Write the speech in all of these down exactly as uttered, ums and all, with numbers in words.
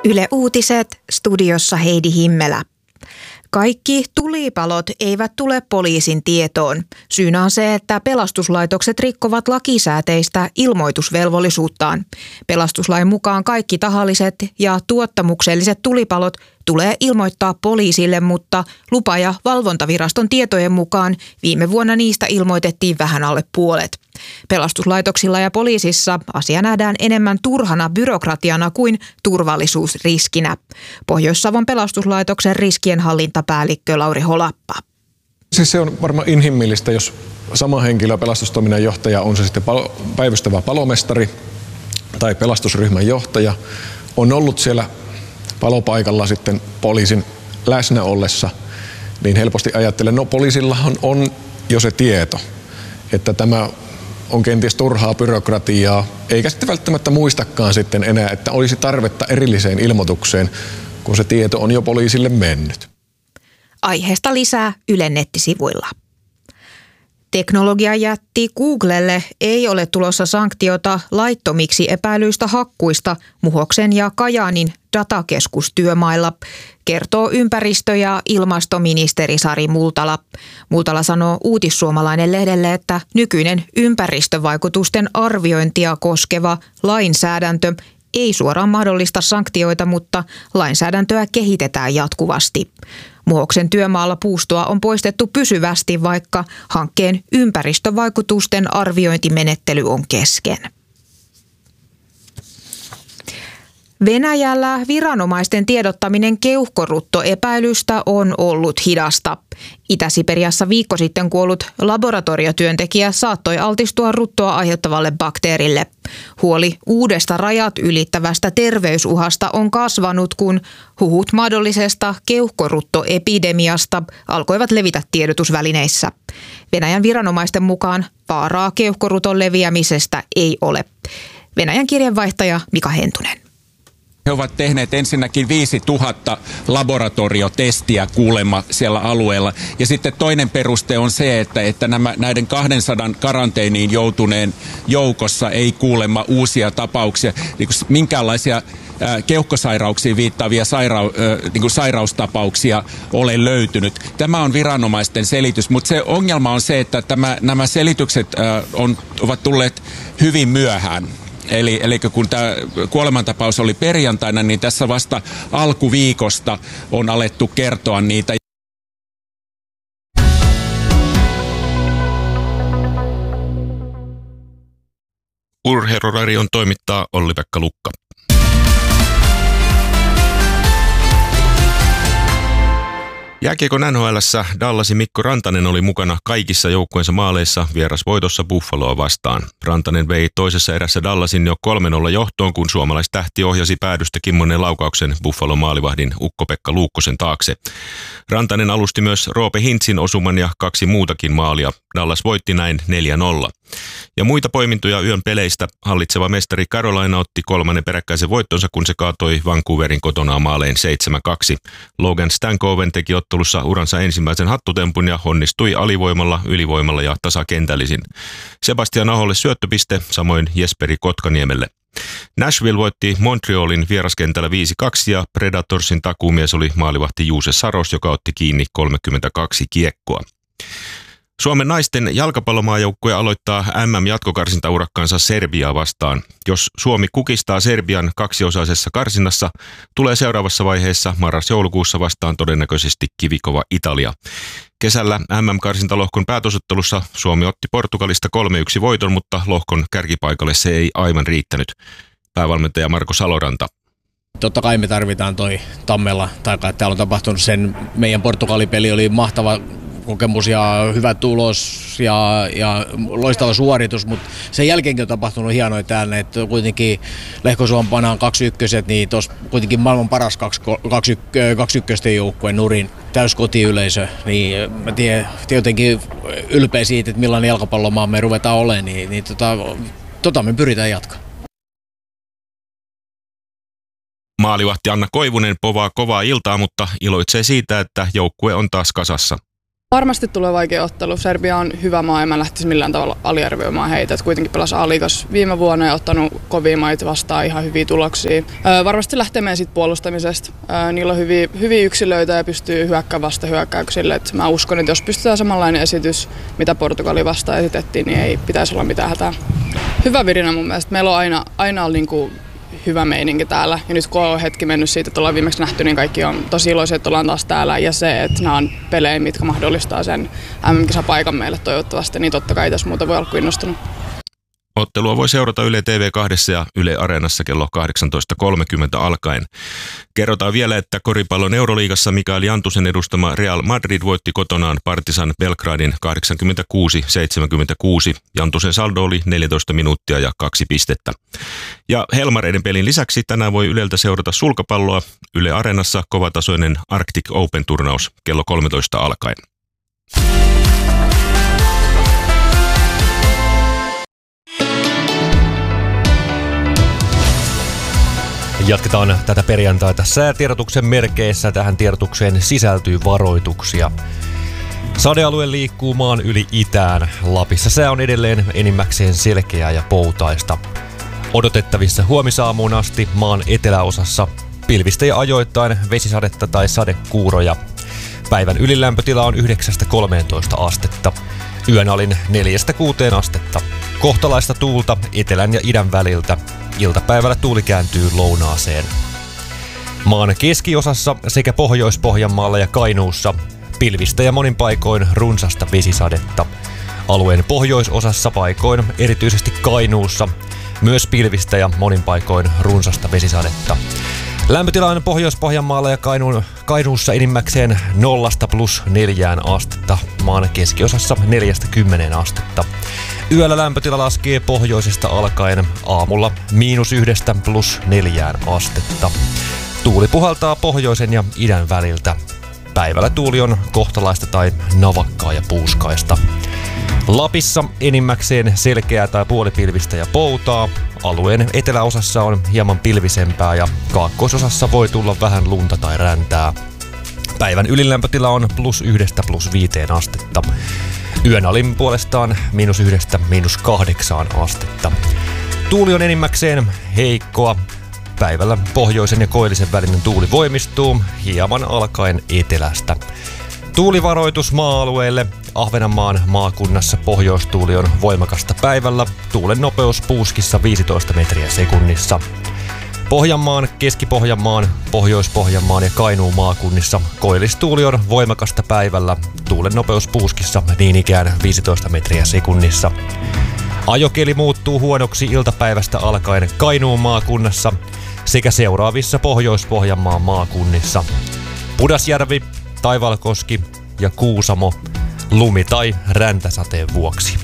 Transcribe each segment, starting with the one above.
Yle Uutiset, studiossa Heidi Himmelä. Kaikki tulipalot eivät tule poliisin tietoon. Syynä on se, että pelastuslaitokset rikkovat lakisääteistä ilmoitusvelvollisuuttaan. Pelastuslain mukaan kaikki tahalliset ja tuottamukselliset tulipalot tulee ilmoittaa poliisille, mutta lupa- ja valvontaviraston tietojen mukaan viime vuonna niistä ilmoitettiin vähän alle puolet. Pelastuslaitoksilla ja poliisissa asia nähdään enemmän turhana byrokratiana kuin turvallisuusriskinä. Pohjois-Savon pelastuslaitoksen riskienhallintapäällikkö Lauri Holappa. Siis se on varmaan inhimillistä, jos sama henkilö, pelastustoiminnan johtaja, on se sitten palo, päivystävä palomestari tai pelastusryhmän johtaja, on ollut siellä palopaikalla sitten poliisin läsnä ollessa, niin helposti ajattelen, no poliisillahan on jo se tieto, että tämä on kenties turhaa byrokratiaa, eikä sitten välttämättä muistakaan sitten enää, että olisi tarvetta erilliseen ilmoitukseen, kun se tieto on jo poliisille mennyt. Aiheesta lisää Ylen nettisivuilla. Teknologiajätti Googlelle ei ole tulossa sanktiota laittomiksi epäilyistä hakkuista Muhoksen ja Kajaanin datakeskustyömailla, kertoo ympäristö- ja ilmastoministeri Sari Multala. Multala sanoo Uutissuomalainen lehdelle, että nykyinen ympäristövaikutusten arviointia koskeva lainsäädäntö ei suoraan mahdollista sanktioita, mutta lainsäädäntöä kehitetään jatkuvasti. Muhoksen työmaalla puustoa on poistettu pysyvästi, vaikka hankkeen ympäristövaikutusten arviointimenettely on kesken. Venäjällä viranomaisten tiedottaminen keuhkoruttoepäilystä on ollut hidasta. Itä-Siperiassa viikko sitten kuollut laboratoriotyöntekijä saattoi altistua ruttoa aiheuttavalle bakteerille. Huoli uudesta rajat ylittävästä terveysuhasta on kasvanut, kun huhut mahdollisesta keuhkoruttoepidemiasta alkoivat levitä tiedotusvälineissä. Venäjän viranomaisten mukaan vaaraa keuhkoruton leviämisestä ei ole. Venäjän kirjeenvaihtaja Mika Hentunen. He ovat tehneet ensinnäkin viisituhatta laboratoriotestiä kuulemma siellä alueella. Ja sitten toinen peruste on se, että, että nämä, näiden kahdensadan karanteeniin joutuneen joukossa ei kuulemma uusia tapauksia, niin kuin minkäänlaisia äh, keuhkosairauksiin viittaavia saira, äh, niin kuin sairaustapauksia ole löytynyt. Tämä on viranomaisten selitys, mutta se ongelma on se, että tämä, nämä selitykset äh, on, ovat tulleet hyvin myöhään. Eli, eli kun tämä kuolemantapaus oli perjantaina, niin tässä vasta alkuviikosta on alettu kertoa niitä. Urheiluradion toimittaa Olli-Pekka Lukka. Jääkiekon N H L:ssä Dallasin Mikko Rantanen oli mukana kaikissa joukkueensa maaleissa vierasvoitossa Buffaloa vastaan. Rantanen vei toisessa erässä Dallasin jo kolme nolla johtoon, kun suomalaistähti ohjasi päädystä kimmonen laukauksen Buffalon maalivahdin Ukko-Pekka Luukkosen taakse. Rantanen alusti myös Roope Hintzin osuman ja kaksi muutakin maalia. Dallas voitti näin neljä nolla. Ja muita poimintoja yön peleistä hallitseva mestari Carolina otti kolmannen peräkkäisen voittonsa, kun se kaatoi Vancouverin kotona maaleen seitsemän kaksi. Logan Stankoven teki ottelussa uransa ensimmäisen hattutempun ja onnistui alivoimalla, ylivoimalla ja tasakentällisin. Sebastian Aholle syöttöpiste, samoin Jesperi Kotkaniemelle. Nashville voitti Montrealin vieraskentällä viisi kaksi ja Predatorsin takuumies oli maalivahti Juuse Saros, joka otti kiinni kolmekymmentäkaksi kiekkoa. Suomen naisten jalkapallomaajoukkue aloittaa M M-jatkokarsintaurakkaansa Serbiaa vastaan. Jos Suomi kukistaa Serbian kaksiosaisessa karsinnassa, tulee seuraavassa vaiheessa marras-joulukuussa vastaan todennäköisesti kivikova Italia. Kesällä M M-karsintalohkon päätösottelussa Suomi otti Portugalista kolme yksi voiton, mutta lohkon kärkipaikalle se ei aivan riittänyt. Päävalmentaja Marko Saloranta. Totta kai me tarvitaan toi Tammella, tai että täällä on tapahtunut sen, meidän Portugali-peli oli mahtava kokemus ja hyvä tulos ja, ja loistava suoritus, mutta sen jälkeenkin on tapahtunut hienoa täällä, että kuitenkin Lehko-Suompanaan kaksi ykköset, niin tuossa kuitenkin maailman paras kaksi, kaksi, kaksi ykkösten joukkueen nurin täys kotiyleisö, niin mä tiedän jotenkin ylpeä siitä, että millainen jalkapallomaa me ruvetaan olemaan, niin, niin tota, tota me pyritään jatkaa. Maalivahti Anna Koivunen povaa kovaa iltaa, mutta iloitsee siitä, että joukkue on taas kasassa. Varmasti tulee vaikea ottelu. Serbia on hyvä maa ja mä lähtisin millään tavalla aliarvioimaan heitä. Et kuitenkin pelasi A-liigas viime vuonna ja ottanut kovia maita vastaan ihan hyviä tuloksia. Öö, varmasti lähtee meidän sit puolustamisesta. Öö, niillä on hyviä, hyviä yksilöitä ja pystyy hyökkäämään vasta hyökkäyksille. Et mä uskon, että jos pystytään samanlainen esitys, mitä Portugali vastaan esitettiin, niin ei pitäisi olla mitään hätää. Hyvä virinä mun mielestä. Meillä on aina, aina ollut niinku hyvä meininki täällä. Ja nyt kun on hetki mennyt siitä, että ollaan viimeksi nähty, niin kaikki on tosi iloisia, että ollaan taas täällä. Ja se, että nämä on pelejä, mitkä mahdollistaa sen M M-kisapaikan meille toivottavasti, niin totta kai tässä muuta voi olla kuin innostunut. Ottelua voi seurata Yle T V kaksi ja Yle Areenassa kello kahdeksantoista kolmekymmentä alkaen. Kerrotaan vielä, että koripallon Euroliigassa Mikael Jantusen edustama Real Madrid voitti kotonaan Partizan Belgradin kahdeksankymmentäkuusi seitsemänkymmentäkuusi. Jantusen saldo oli neljätoista minuuttia ja kaksi pistettä. Ja Helmareiden pelin lisäksi tänään voi Yleltä seurata sulkapalloa. Yle Areenassa kovatasoinen Arctic Open-turnaus kello kolmetoista alkaen. Jatketaan tätä perjantaita säätiedotuksen merkeissä. Tähän tiedotukseen sisältyy varoituksia. Sadealue liikkuu maan yli itään. Lapissa sää on edelleen enimmäkseen selkeää ja poutaista. Odotettavissa huomisaamuun asti maan eteläosassa pilvistä ja ajoittain vesisadetta tai sadekuuroja. Päivän ylilämpötila on yhdeksästä kolmeentoista astetta. Yön alin neljästä kuuteen astetta. Kohtalaista tuulta etelän ja idän väliltä. Iltapäivällä tuuli kääntyy lounaaseen. Maan keskiosassa sekä Pohjois-Pohjanmaalla ja Kainuussa pilvistä ja monin paikoin runsasta vesisadetta. Alueen pohjoisosassa paikoin, erityisesti Kainuussa, myös pilvistä ja monin paikoin runsasta vesisadetta. Lämpötila on Pohjois-Pohjanmaalla ja Kainuun, Kainuussa enimmäkseen nollasta plus neljään astetta, maan keskiosassa neljästä kymmeneen astetta. Yöllä lämpötila laskee pohjoisesta alkaen, aamulla miinus yhdestä plus neljään astetta. Tuuli puhaltaa pohjoisen ja idän väliltä. Päivällä tuuli on kohtalaista tai navakkaa ja puuskaista. Lapissa enimmäkseen selkeää tai puolipilvistä ja poutaa. Alueen eteläosassa on hieman pilvisempää ja kaakkoisosassa voi tulla vähän lunta tai räntää. Päivän ylilämpötila on plus yhdestä plus viiteen astetta. Yön alin puolestaan miinus yhdestä miinus kahdeksaan astetta. Tuuli on enimmäkseen heikkoa. Päivällä pohjoisen ja koillisen välinen tuuli voimistuu hieman alkaen etelästä. Tuulivaroitus maa-alueelle. Ahvenanmaan maakunnassa pohjoistuuli on voimakasta päivällä. Tuulen nopeus puuskissa viisitoista metriä sekunnissa. Pohjanmaan, Keski-Pohjanmaan, Pohjois-Pohjanmaan ja Kainuun maakunnissa koillistuuli on voimakasta päivällä. Tuulen nopeus puuskissa niin ikään viisitoista metriä sekunnissa. Ajokeli muuttuu huonoksi iltapäivästä alkaen Kainuun maakunnassa sekä seuraavissa Pohjois-Pohjanmaan maakunnissa. Pudasjärvi, Taivalkoski ja Kuusamo lumi- tai räntäsateen vuoksi.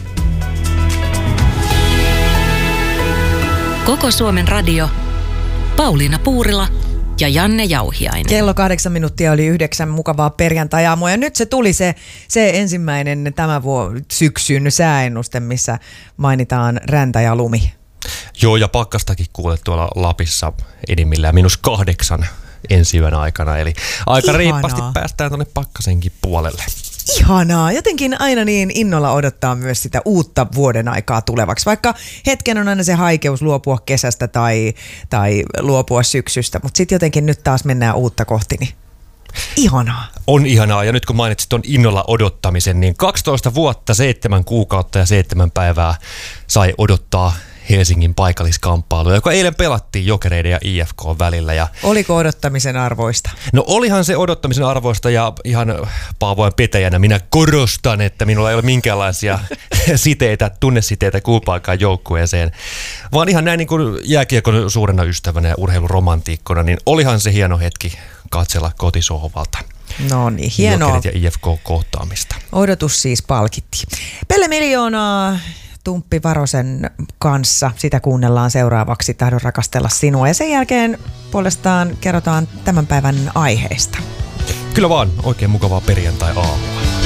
Koko Suomen radio. Pauliina Puurila ja Janne Jauhiainen. Kello kahdeksan minuuttia oli yhdeksän, mukavaa perjantai-aamua. Ja nyt se tuli se, se ensimmäinen tämän vuoden syksyn sääennuste, missä mainitaan räntä ja lumi. Joo, ja pakkastakin kuulet tuolla Lapissa enimmillään minus kahdeksan ensi yön aikana. Eli aika reippaasti päästään tuonne pakkasenkin puolelle. Ihanaa. Jotenkin aina niin innolla odottaa myös sitä uutta vuoden aikaa tulevaksi. Vaikka hetken on aina se haikeus luopua kesästä tai, tai luopua syksystä, mutta sitten jotenkin nyt taas mennään uutta kohti. Niin ihanaa. On ihanaa. Ja nyt kun mainitsit tuon innolla odottamisen, niin kaksitoista vuotta, seitsemän kuukautta ja seitsemän päivää sai odottaa Helsingin paikalliskamppailuja, joka eilen pelattiin Jokereiden ja I F K välillä. Ja oliko odottamisen arvoista? No olihan se odottamisen arvoista ja ihan Paavojen petäjänä minä korostan, että minulla ei ole minkäänlaisia siteitä, tunnesiteitä kumpaakaan joukkueeseen. Vaan ihan näin niin kuin jääkiekon suurena ystävänä ja urheiluromantiikkona, niin olihan se hieno hetki katsella kotisohvalta. No niin, hienoa. Jokerit ja I F K kohtaamista. Odotus siis palkittiin. Pelle Miljoonaa Tumppi Varosen kanssa. Sitä kuunnellaan seuraavaksi Tahdon rakastella sinua. Ja sen jälkeen puolestaan kerrotaan tämän päivän aiheista. Kyllä vaan, oikein mukavaa perjantai-aamua.